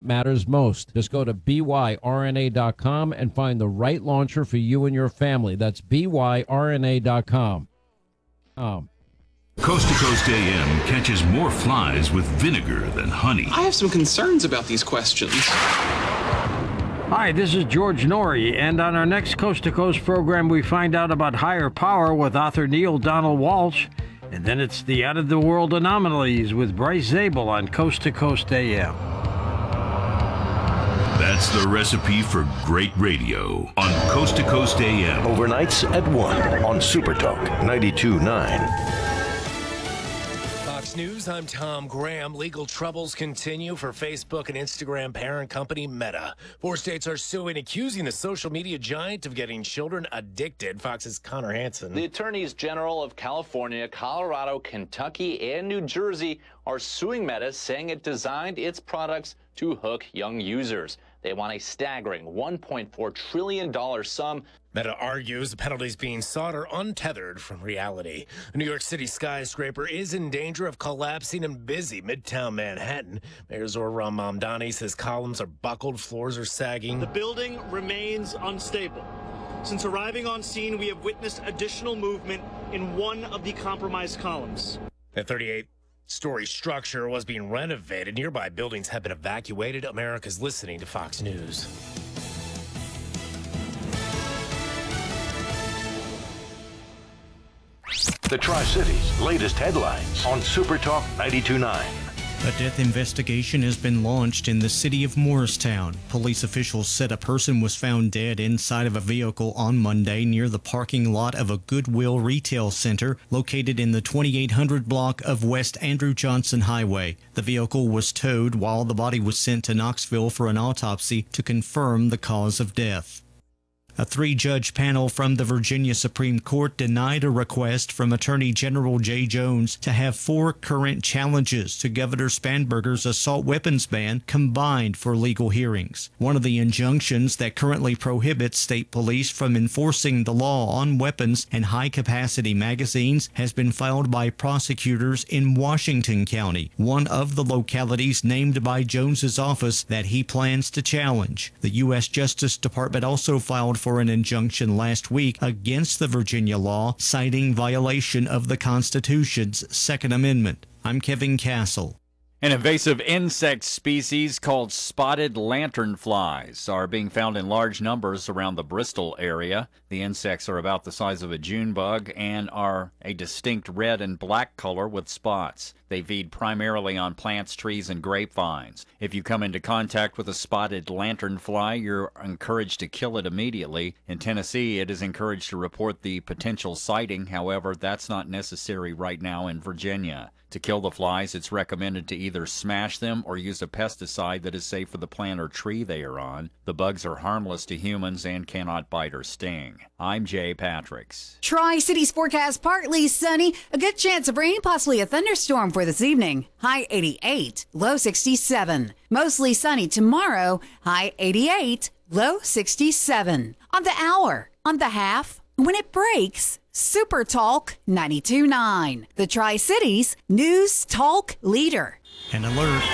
matters most. Just go to byrna.com and find the right launcher for you and your family. That's byrna.com. Coast to Coast AM catches more flies with vinegar than honey. I have some concerns about these questions. Hi, this is George Norrie, and on our next Coast to Coast program, we find out about higher power with author Neil Donald Walsh, and then it's the out-of-the-world anomalies with Bryce Zabel on Coast to Coast AM. That's the recipe for great radio on Coast to Coast AM. Overnights at 1 on Supertalk 92.9. Fox News, I'm Tom Graham. Legal troubles continue for Facebook and Instagram parent company Meta. 4 states are suing, accusing the social media giant of getting children addicted. Fox's Connor Hansen. The attorneys general of California, Colorado, Kentucky, and New Jersey are suing Meta, saying it designed its products to hook young users. They want a staggering $1.4 trillion sum. Meta argues the penalties being sought are untethered from reality. A New York City skyscraper is in danger of collapsing in busy Midtown Manhattan. Mayor Zohran Mamdani says columns are buckled, floors are sagging. The building remains unstable. Since arriving on scene, we have witnessed additional movement in one of the compromised columns. The 38-story structure was being renovated. Nearby buildings have been evacuated. America's listening to Fox News. The Tri-Cities' latest headlines on Supertalk 92.9. A death investigation has been launched in the city of Morristown. Police officials said a person was found dead inside of a vehicle on Monday near the parking lot of a Goodwill retail center located in the 2800 block of West Andrew Johnson Highway. The vehicle was towed while the body was sent to Knoxville for an autopsy to confirm the cause of death. A 3-judge panel from the Virginia Supreme Court denied a request from Attorney General Jay Jones to have 4 current challenges to Governor Spanberger's assault weapons ban combined for legal hearings. One of the injunctions that currently prohibits state police from enforcing the law on weapons and high-capacity magazines has been filed by prosecutors in Washington County, one of the localities named by Jones's office that he plans to challenge. The U.S. Justice Department also filed for an injunction last week against the Virginia law, citing violation of the Constitution's Second Amendment. I'm Kevin Castle. An invasive insect species called spotted lanternflies are being found in large numbers around the Bristol area. The insects are about the size of a June bug and are a distinct red and black color with spots. They feed primarily on plants, trees, and grapevines. If you come into contact with a spotted lanternfly, you're encouraged to kill it immediately. In Tennessee, it is encouraged to report the potential sighting. However, that's not necessary right now in Virginia. To kill the flies, it's recommended to either smash them or use a pesticide that is safe for the plant or tree they are on. The bugs are harmless to humans and cannot bite or sting. I'm Jay Patricks. Tri-Cities forecast partly sunny, a good chance of rain, possibly a thunderstorm for this evening. High 88, low 67. Mostly sunny tomorrow, high 88, low 67. On the hour, on the half, when it breaks, Super Talk 92.9, the Tri-Cities News Talk leader. An alert